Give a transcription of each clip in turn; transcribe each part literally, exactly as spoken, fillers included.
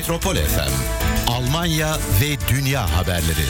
Metropol F M, Almanya ve dünya haberleri.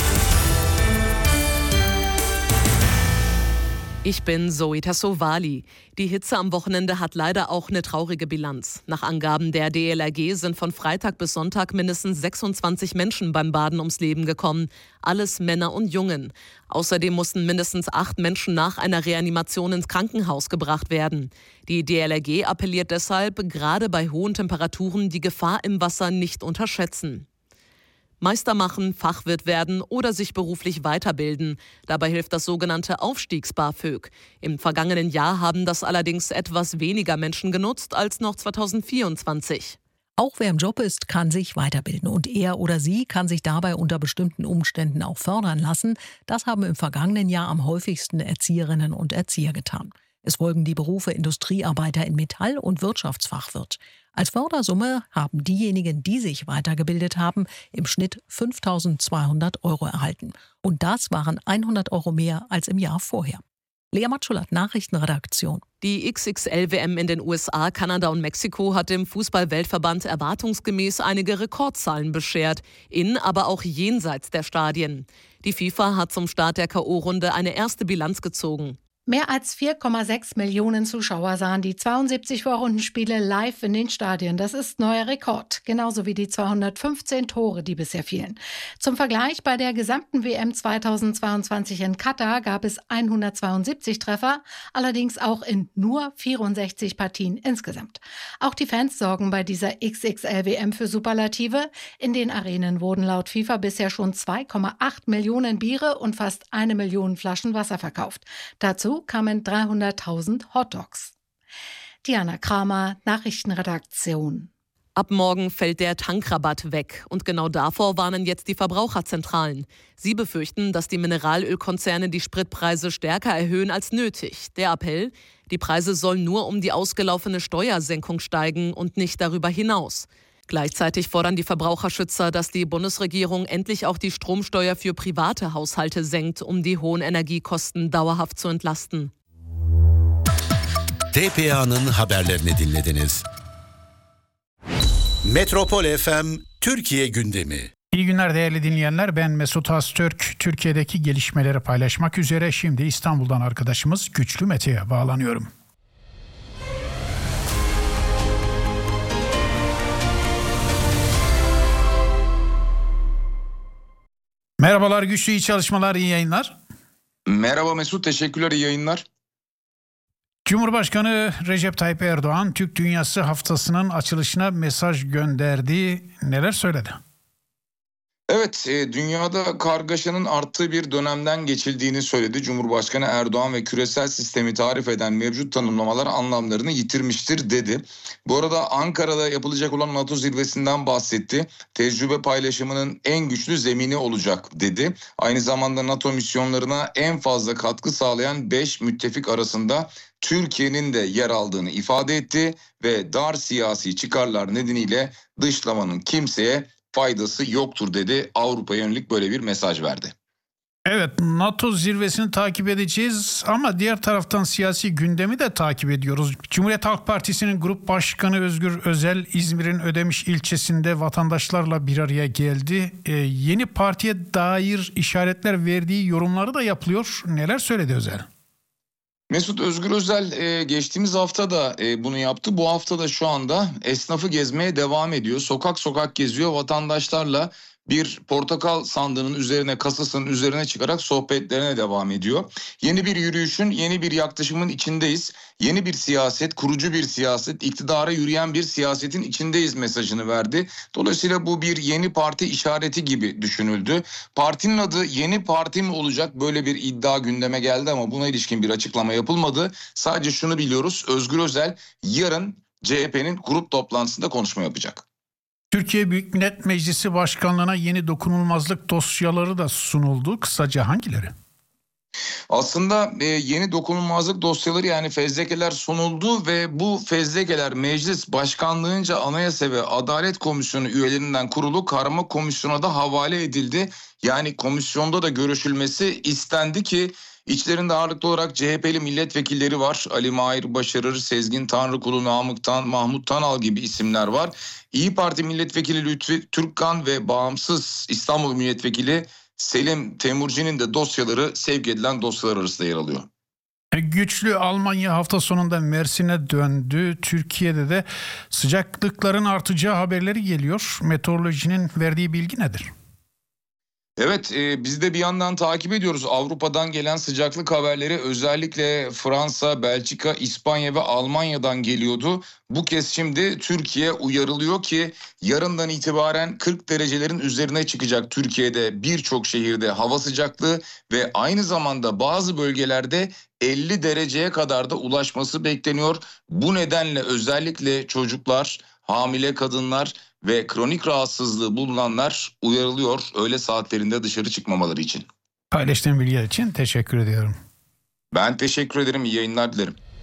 Ich bin Zoe Tassovali. Die Hitze am Wochenende hat leider auch eine traurige Bilanz. Nach Angaben der D L R G sind von Freitag bis Sonntag mindestens sechsundzwanzig Menschen beim Baden ums Leben gekommen. Alles Männer und Jungen. Außerdem mussten mindestens acht Menschen nach einer Reanimation ins Krankenhaus gebracht werden. Die D L R G appelliert deshalb, gerade bei hohen Temperaturen die Gefahr im Wasser nicht unterschätzen. Meister machen, Fachwirt werden oder sich beruflich weiterbilden. Dabei hilft das sogenannte Aufstiegs-BAföG. Im vergangenen Jahr haben das allerdings etwas weniger Menschen genutzt als noch zweitausendvierundzwanzig. Auch wer im Job ist, kann sich weiterbilden und er oder sie kann sich dabei unter bestimmten Umständen auch fördern lassen. Das haben im vergangenen Jahr am häufigsten Erzieherinnen und Erzieher getan. Es folgen die Berufe Industriearbeiter in Metall- und Wirtschaftsfachwirt. Als Fördersumme haben diejenigen, die sich weitergebildet haben, im Schnitt fünftausendzweihundert Euro erhalten. Und das waren hundert Euro mehr als im Jahr vorher. Lea Matschulat, Nachrichtenredaktion. Die X X L W M in den U S A, Kanada und Mexiko hat dem Fußball-Weltverband erwartungsgemäß einige Rekordzahlen beschert, in, aber auch jenseits der Stadien. Die FIFA hat zum Start der K O-Runde eine erste Bilanz gezogen. Mehr als vier Komma sechs Millionen Zuschauer sahen die zweiundsiebzig Vorrundenspiele live in den Stadien. Das ist neuer Rekord, genauso wie die zweihundertfünfzehn Tore, die bisher fielen. Zum Vergleich, bei der gesamten W M zweitausendzweiundzwanzig in Katar gab es hundertzweiundsiebzig Treffer, allerdings auch in nur vierundsechzig Partien insgesamt. Auch die Fans sorgen bei dieser X X L W M für Superlative. In den Arenen wurden laut FIFA bisher schon zwei Komma acht Millionen Biere und fast eine Million Flaschen Wasser verkauft. Dazu kamen dreihunderttausend Hotdogs. Diana Kramer, Nachrichtenredaktion. Ab morgen fällt der Tankrabatt weg. Und genau davor warnen jetzt die Verbraucherzentralen. Sie befürchten, dass die Mineralölkonzerne die Spritpreise stärker erhöhen als nötig. Der Appell: Die Preise sollen nur um die ausgelaufene Steuersenkung steigen und nicht darüber hinaus. Gleichzeitig fordern die Verbraucherschützer, dass die Bundesregierung endlich auch die Stromsteuer für private Haushalte senkt, um die hohen Energiekosten dauerhaft zu entlasten. T P A'nın haberlerini dinlediniz. Metropol F M Türkiye gündemi. İyi günler değerli dinleyenler. Ben Mesut Öztürk. Türkiye'deki gelişmeleri paylaşmak üzere şimdi İstanbul'dan arkadaşımız Güçlü Mete'ye bağlanıyorum. Merhabalar Güçlü, iyi çalışmalar, iyi yayınlar. Merhaba Mesut, teşekkürler, iyi yayınlar. Cumhurbaşkanı Recep Tayyip Erdoğan Türk Dünyası Haftası'nın açılışına mesaj gönderdi. Neler söyledi? Evet, e, dünyada kargaşanın arttığı bir dönemden geçildiğini söyledi. Cumhurbaşkanı Erdoğan ve küresel sistemi tarif eden mevcut tanımlamalar anlamlarını yitirmiştir dedi. Bu arada Ankara'da yapılacak olan NATO zirvesinden bahsetti. Tecrübe paylaşımının en güçlü zemini olacak dedi. Aynı zamanda NATO misyonlarına en fazla katkı sağlayan beş müttefik arasında Türkiye'nin de yer aldığını ifade etti ve dar siyasi çıkarlar nedeniyle dışlamanın kimseye faydası yoktur dedi. Avrupa'ya yönelik böyle bir mesaj verdi. Evet, NATO zirvesini takip edeceğiz ama diğer taraftan siyasi gündemi de takip ediyoruz. Cumhuriyet Halk Partisi'nin Grup Başkanı Özgür Özel İzmir'in Ödemiş ilçesinde vatandaşlarla bir araya geldi. Ee, yeni partiye dair işaretler verdiği yorumları da yapılıyor. Neler söyledi Özel? Mesut, Özgür Özel e, geçtiğimiz hafta da e, bunu yaptı. Bu hafta da şu anda esnafı gezmeye devam ediyor. Sokak sokak geziyor, vatandaşlarla bir portakal sandığının üzerine, kasasının üzerine çıkarak sohbetlerine devam ediyor. Yeni bir yürüyüşün, yeni bir yaklaşımın içindeyiz. Yeni bir siyaset, kurucu bir siyaset, iktidara yürüyen bir siyasetin içindeyiz mesajını verdi. Dolayısıyla bu bir yeni parti işareti gibi düşünüldü. Partinin adı Yeni Parti mi olacak? Böyle bir iddia gündeme geldi ama buna ilişkin bir açıklama yapılmadı. Sadece şunu biliyoruz: Özgür Özel yarın C H P'nin grup toplantısında konuşma yapacak. Türkiye Büyük Millet Meclisi Başkanlığı'na yeni dokunulmazlık dosyaları da sunuldu. Kısaca hangileri? Aslında e, yeni dokunulmazlık dosyaları, yani fezlekeler sunuldu ve bu fezlekeler meclis başkanlığınca Anayasa ve Adalet Komisyonu üyelerinden kurulu karma komisyona da havale edildi. Yani komisyonda da görüşülmesi istendi ki İçlerinde ağırlıklı olarak C H P'li milletvekilleri var. Ali Mahir Başarır, Sezgin Tanrıkulu, Namık Tan, Mahmut Tanal gibi isimler var. İyi Parti milletvekili Lütfi Türkkan ve bağımsız İstanbul milletvekili Selim Temurci'nin de dosyaları sevk edilen dosyalar arasında yer alıyor. Güçlü Almanya hafta sonunda Mersin'e döndü. Türkiye'de de sıcaklıkların artacağı haberleri geliyor. Meteorolojinin verdiği bilgi nedir? Evet, e, biz de bir yandan takip ediyoruz. Avrupa'dan gelen sıcaklık haberleri özellikle Fransa, Belçika, İspanya ve Almanya'dan geliyordu. Bu kez şimdi Türkiye uyarılıyor ki yarından itibaren kırk derecelerin üzerine çıkacak Türkiye'de birçok şehirde hava sıcaklığı ve aynı zamanda bazı bölgelerde elli dereceye kadar da ulaşması bekleniyor. Bu nedenle özellikle çocuklar, hamile kadınlar ve kronik rahatsızlığı bulunanlar uyarılıyor öğle saatlerinde dışarı çıkmamaları için. Paylaştığın bilgiler için teşekkür ediyorum. Ben teşekkür ederim. İyi yayınlar dilerim.